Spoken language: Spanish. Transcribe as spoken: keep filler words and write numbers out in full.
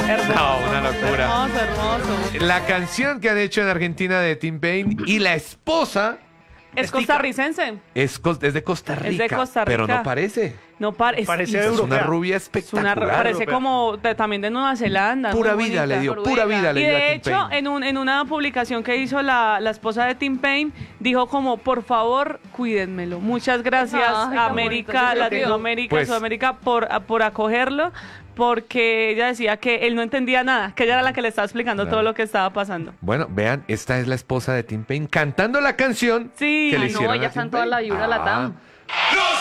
Hermoso, No, una locura. Hermoso, hermoso. La canción que han hecho en Argentina de Tim Payne y la esposa Es costarricense. es, cos- es de Costa Rica. Es de Costa Pero Rica. no parece. No pare- Parece es, Es europea. una rubia es una- espectacular. parece europea. como de- también de Nueva Zelanda. Pura muy vida bonita. le dio, Noruega. pura vida le Y dio a de Tim hecho, Payne. en, un, en una publicación que hizo la, la esposa de Tim Payne, dijo como, por favor, cuídenmelo. Muchas gracias, Ay, tan América, bonito. Latinoamérica, Pues- Sudamérica, por, por acogerlo, porque ella decía que él no entendía nada, que ella era la que le estaba explicando Claro. todo lo que estaba pasando. Bueno, vean, esta es la esposa de Tim Payne cantando la canción Sí. que le Ay, no, hicieron ella a está Tim en toda Payne. la vibra Ah. latam. Los